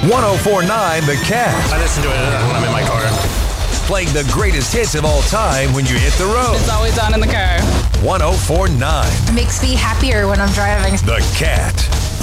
1049 The Cat. I listen to it when I'm in my car. Playing the greatest hits of all time when you hit the road. It's always on in the car. 1049 It makes me happier when I'm driving. The Cat.